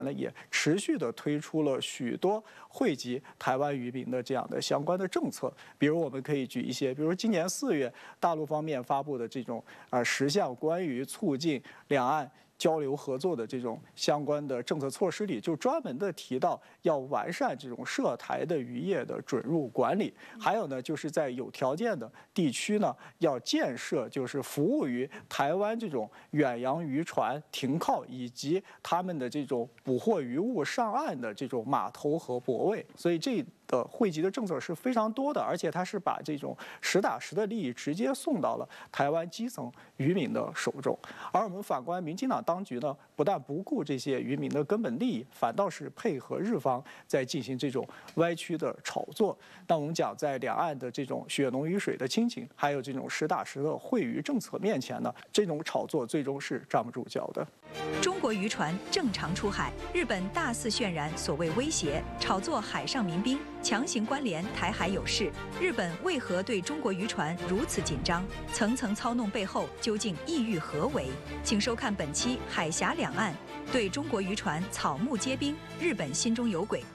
也持续的推出了许多惠及台湾渔民的这样的相关的政策，比如我们可以举一些，比如今年4月大陆方面发布的这种10项关于促进两岸交流合作的这种相关的政策措施里，就专门的提到要完善这种涉台的渔业的准入管理，还有呢，就是在有条件的地区呢，要建设就是服务于台湾这种远洋渔船停靠以及他们的这种捕获渔物上岸的这种码头和泊位，所以这惠及的政策是非常多的，而且它是把这种实打实的利益直接送到了台湾基层渔民的手中。而我们反观民进党当局呢，不但不顾这些渔民的根本利益，反倒是配合日方在进行这种歪曲的炒作。那我们讲，在两岸的这种血浓于水的亲情，还有这种实打实的惠渔政策面前呢，这种炒作最终是站不住脚的。 中国渔船正常出海，日本大肆渲染所谓威胁，炒作海上民兵，强行关联台海有事。日本为何对中国渔船如此紧张？层层操弄背后究竟意欲何为？请收看本期《海峡两岸》，对中国渔船草木皆兵，日本心中有鬼。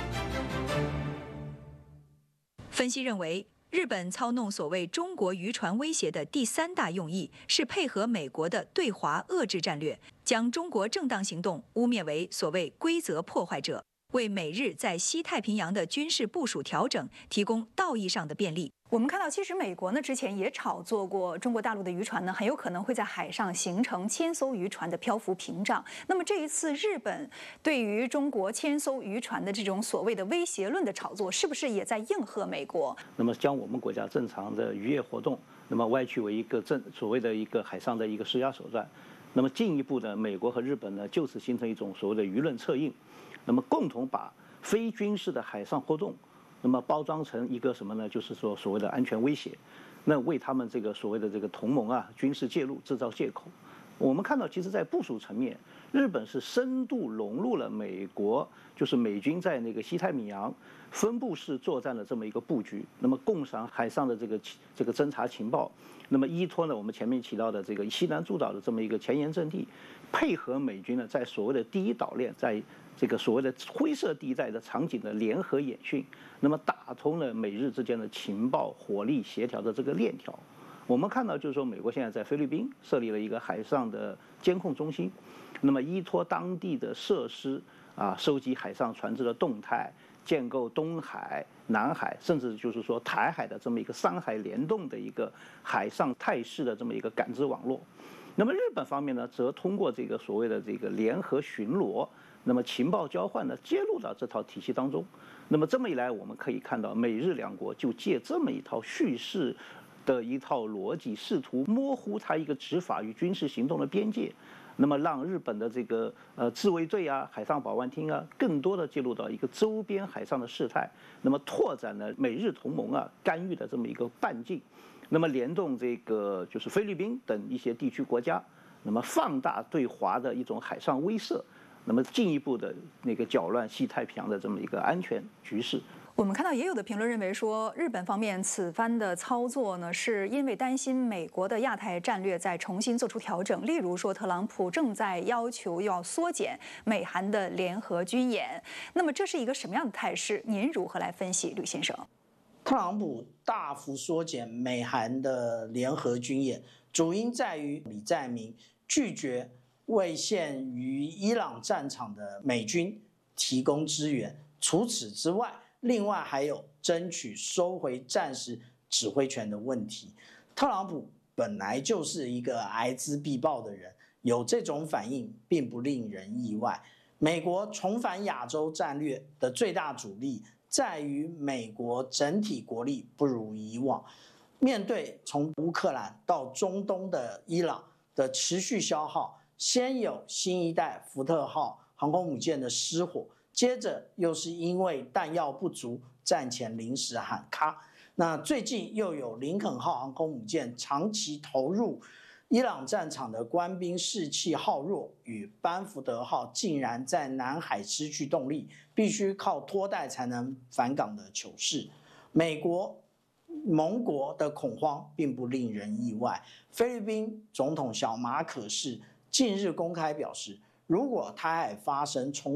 分析认为，日本操弄所谓中国渔船威胁的第3大用意是配合美国的对华遏制战略，将中国正当行动污蔑为所谓规则破坏者，为美日在西太平洋的军事部署调整提供道义上的便利。我们看到，其实美国呢之前也炒作过中国大陆的渔船呢，很有可能会在海上形成千艘渔船的漂浮屏障。那么这一次日本对于中国千艘渔船的这种所谓的威胁论的炒作，是不是也在应和美国？ 那么将我们国家正常的渔业活动，那么歪曲为一个所谓的一个海上的一个施压手段。那么进一步呢，美国和日本呢就此形成一种所谓的舆论策应，那么共同把非军事的海上活动，那么包装成一个什么呢？就是说所谓的安全威胁，那为他们这个所谓的这个同盟啊军事介入制造借口。我们看到，其实在部署层面，日本是深度融入了美国，就是美军在那个西太平洋分布式作战的这么一个布局，那么共享海上的这个侦察情报，那么依托呢我们前面提到的这个西南诸岛的这么一个前沿阵地，配合美军呢在所谓的第一岛链，在这个所谓的灰色地带的场景的联合演训，那么打通了美日之间的情报火力协调的这个链条。我们看到，就是说，美国现在在菲律宾设立了一个海上的监控中心，那么依托当地的设施啊，收集海上船只的动态，建构东海、南海，甚至就是说台海的这么一个3海联动的一个海上态势的这么一个感知网络。那么日本方面呢，则通过这个所谓的这个联合巡逻，那么情报交换呢，接入到这套体系当中。那么这么一来，我们可以看到，美日两国就借这么一套叙事的一套逻辑，试图模糊它一个执法与军事行动的边界，那么让日本的这个自卫队啊、海上保安厅啊，更多的介入到一个周边海上的事态，那么拓展了美日同盟啊干预的这么一个半径，那么联动这个就是菲律宾等一些地区国家，那么放大对华的一种海上威慑，那么进一步的那个搅乱西太平洋的这么一个安全局势。 我们看到也有的评论认为说，日本方面此番的操作呢，是因为担心美国的亚太战略在重新做出调整，例如说特朗普正在要求要缩减美韩的联合军演。那么这是一个什么样的态势？您如何来分析，吕先生？ 特朗普大幅缩减美韩的联合军演，主因在于李在明拒绝为现于伊朗战场的美军提供支援。除此之外，另外还有争取收回战时指挥权的问题。特朗普本来就是一个睚眦必报的人，有这种反应并不令人意外。美国重返亚洲战略的最大阻力在于美国整体国力不如以往，面对从乌克兰到中东的伊朗的持续消耗，先有新一代福特号航空母舰的失火，接着又是因为弹药不足，战前临时喊卡。那最近又有林肯号航空母舰长期投入伊朗战场的官兵士气耗弱，与班福德号竟然在南海失去动力，必须靠拖带才能返港的糗事。美国盟国的恐慌并不令人意外。菲律宾总统小马可仕近日公开表示，如果台海发生冲